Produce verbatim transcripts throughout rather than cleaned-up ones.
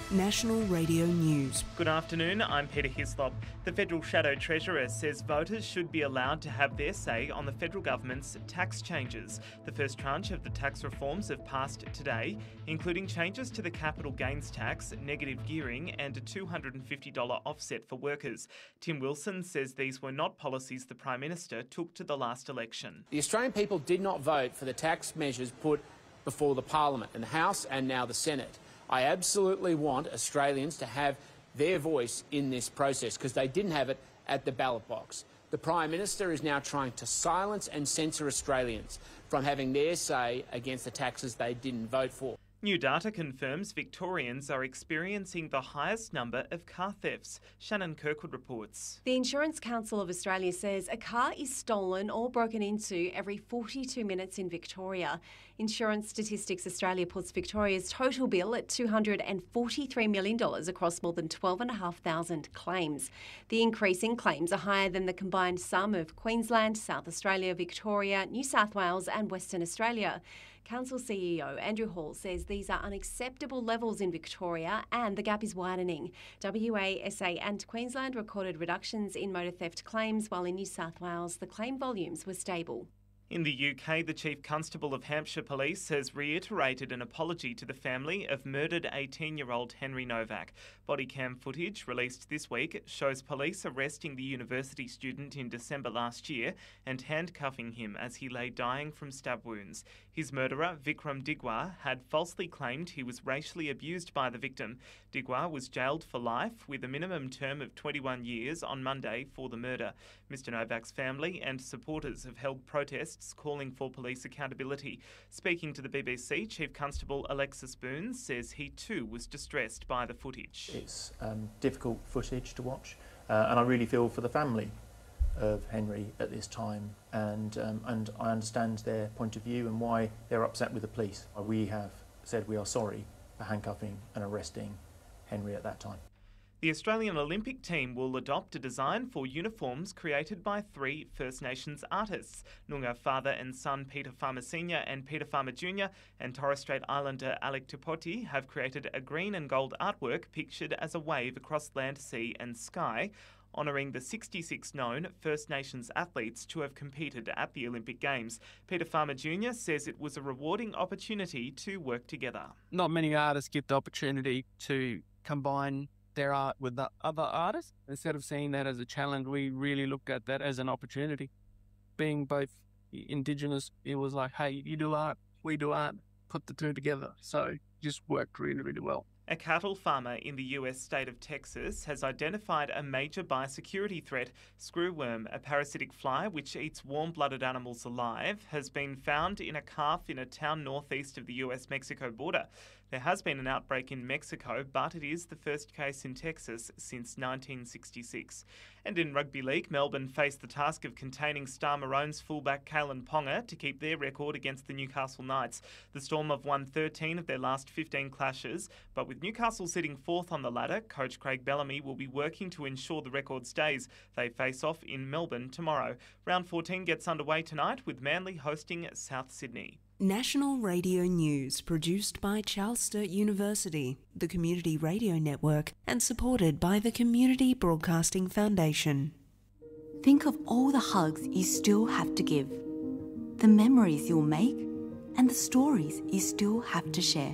National Radio News. Good afternoon, I'm Peter Hislop. The Federal Shadow Treasurer says voters should be allowed to have their say on the federal government's tax changes. The first tranche of the tax reforms have passed today, including changes to the capital gains tax, negative gearing and a two hundred fifty dollars offset for workers. Tim Wilson says these were not policies the Prime Minister took to the last election. The Australian people did not vote for the tax measures put before the Parliament and the House and now the Senate. I absolutely want Australians to have their voice in this process because they didn't have it at the ballot box. The Prime Minister is now trying to silence and censor Australians from having their say against the taxes they didn't vote for. New data confirms Victorians are experiencing the highest number of car thefts. Shannon Kirkwood reports. The Insurance Council of Australia says a car is stolen or broken into every forty-two minutes in Victoria. Insurance Statistics Australia puts Victoria's total bill at two hundred forty-three million dollars across more than twelve thousand five hundred claims. The increase in claims are higher than the combined sum of Queensland, South Australia, Victoria, New South Wales and Western Australia. Council C E O Andrew Hall says these are unacceptable levels in Victoria and the gap is widening. W A, S A and Queensland recorded reductions in motor theft claims, while in New South Wales the claim volumes were stable. In the U K, the Chief Constable of Hampshire Police has reiterated an apology to the family of murdered eighteen-year-old Henry Novak. Body cam footage released this week shows police arresting the university student in December last year and handcuffing him as he lay dying from stab wounds. His murderer, Vikram Digwa, had falsely claimed he was racially abused by the victim. Digwa was jailed for life with a minimum term of twenty-one years on Monday for the murder. Mister Novak's family and supporters have held protests calling for police accountability. Speaking to the B B C, Chief Constable Alexis Boone says he too was distressed by the footage. It's um, difficult footage to watch, uh, and I really feel for the family of Henry at this time, and um, and I understand their point of view and why they're upset with the police. We have said we are sorry for handcuffing and arresting Henry at that time. The Australian Olympic team will adopt a design for uniforms created by three First Nations artists. Noongar father and son Peter Farmer Senior and Peter Farmer Junior and Torres Strait Islander Alec Tupoti have created a green and gold artwork pictured as a wave across land, sea and sky, honouring the sixty-six known First Nations athletes to have competed at the Olympic Games. Peter Farmer Junior says it was a rewarding opportunity to work together. Not many artists get the opportunity to combine their art with the other artists. Instead of seeing that as a challenge, we really looked at that as an opportunity. Being both Indigenous, it was like, hey, you do art, we do art, put the two together. So it just worked really, really well. A cattle farmer in the U S state of Texas has identified a major biosecurity threat. Screwworm, a parasitic fly which eats warm-blooded animals alive, has been found in a calf in a town northeast of the U S-Mexico border. There has been an outbreak in Mexico, but it is the first case in Texas since nineteen sixty-six. And in rugby league, Melbourne faced the task of containing Star Maroons fullback Kalen Ponga to keep their record against the Newcastle Knights. The Storm have won thirteen of their last fifteen clashes, but with Newcastle sitting fourth on the ladder, coach Craig Bellamy will be working to ensure the record stays. They face off in Melbourne tomorrow. Round fourteen gets underway tonight with Manly hosting South Sydney. National Radio News, produced by Charles Sturt University, the Community Radio Network, and supported by the Community Broadcasting Foundation. Think of all the hugs you still have to give, the memories you'll make, and the stories you still have to share.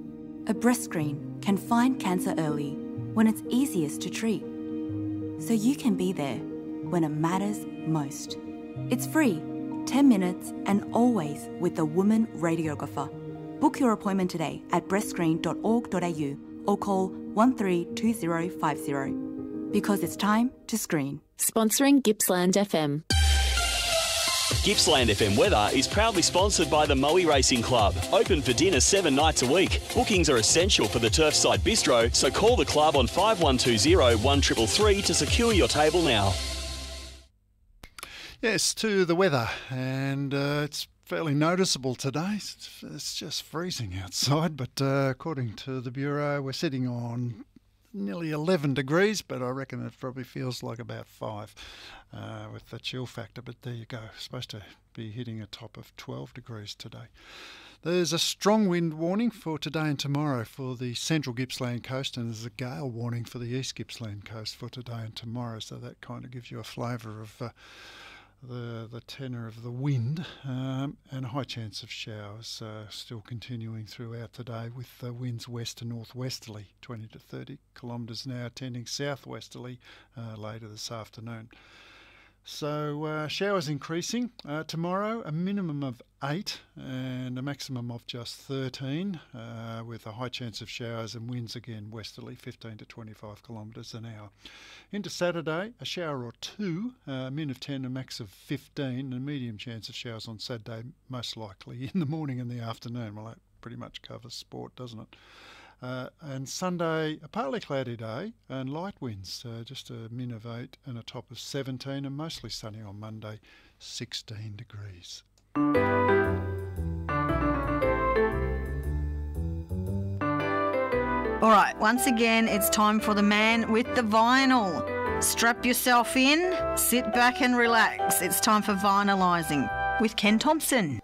A breast screen can find cancer early when it's easiest to treat, so you can be there when it matters most. It's free. ten minutes and always with a woman radiographer. Book your appointment today at breast screen dot org dot a u or call one three two zero five zero because it's time to screen. Sponsoring Gippsland F M. Gippsland F M weather is proudly sponsored by the Moe Racing Club. Open for dinner seven nights a week. Bookings are essential for the Turfside Bistro, so call the club on five one two zero one three three to secure your table now. Yes, to the weather, and uh, it's fairly noticeable today. It's, it's just freezing outside, but uh, according to the Bureau, we're sitting on nearly eleven degrees, but I reckon it probably feels like about five uh, with the chill factor. But there you go, supposed to be hitting a top of twelve degrees today. There's a strong wind warning for today and tomorrow for the central Gippsland coast, and there's a gale warning for the east Gippsland coast for today and tomorrow, so that kind of gives you a flavour of uh, the the tenor of the wind, um, and a high chance of showers uh, still continuing throughout today, with the winds west to northwesterly, twenty to thirty kilometres an hour, tending southwesterly uh, later this afternoon. So uh, showers increasing. Uh, tomorrow, a minimum of eight and a maximum of just thirteen, uh, with a high chance of showers and winds again westerly, fifteen to twenty-five kilometres an hour. Into Saturday, a shower or two, a min of ten, a max of fifteen, and a medium chance of showers on Saturday, most likely in the morning and the afternoon. Well, that pretty much covers sport, doesn't it? Uh, and Sunday, a partly cloudy day and light winds, uh, just a min of eight and a top of seventeen, and mostly sunny on Monday, sixteen degrees. All right, once again, it's time for the man with the vinyl. Strap yourself in, sit back and relax. It's time for Vinylising with Ken Thompson.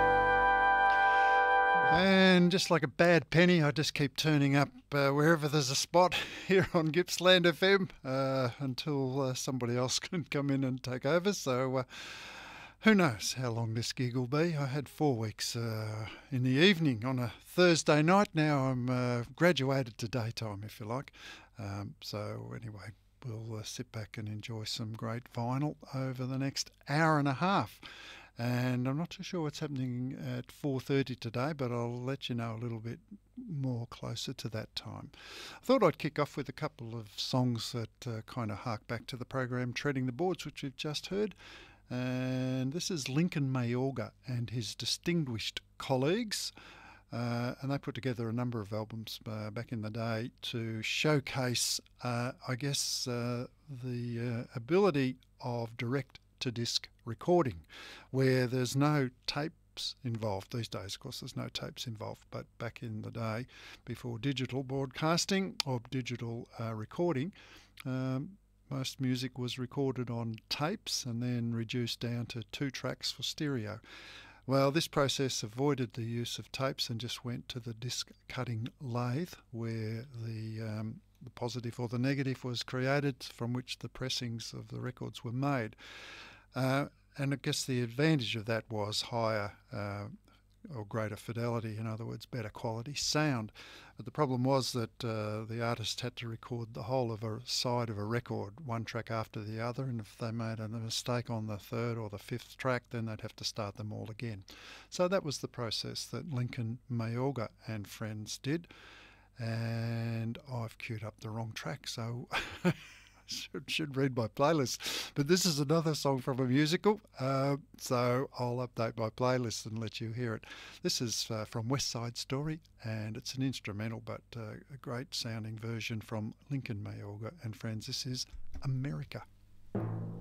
And just like a bad penny, I just keep turning up uh, wherever there's a spot here on Gippsland F M uh, until uh, somebody else can come in and take over. So uh, who knows how long this gig will be. I had four weeks uh, in the evening on a Thursday night. Now I'm uh, graduated to daytime, if you like. Um, so anyway, we'll uh, sit back and enjoy some great vinyl over the next hour and a half. And I'm not too sure what's happening at four thirty today, but I'll let you know a little bit more closer to that time. I thought I'd kick off with a couple of songs that uh, kind of hark back to the program Treading the Boards, which we've just heard. And this is Lincoln Mayorga and his distinguished colleagues. Uh, and they put together a number of albums uh, back in the day to showcase, uh, I guess, uh, the uh, ability of direct to disc recording, where there's no tapes involved these days. Of course, there's no tapes involved, but back in the day, before digital broadcasting or digital uh, recording, um, most music was recorded on tapes and then reduced down to two tracks for stereo. Well, this process avoided the use of tapes and just went to the disc cutting lathe, where the um, the positive or the negative was created, from which the pressings of the records were made. Uh, and I guess the advantage of that was higher uh, or greater fidelity, in other words, better quality sound. But the problem was that uh, the artist had to record the whole of a side of a record, one track after the other, and if they made a mistake on the third or the fifth track, then they'd have to start them all again. So that was the process that Lincoln Mayorga and friends did, and I've queued up the wrong track, so... Should, should read my playlist. But this is another song from a musical, uh, so I'll update my playlist and let you hear it. This is uh, from West Side Story, and it's an instrumental, but uh, a great sounding version from Lincoln Mayorga and friends. This is America.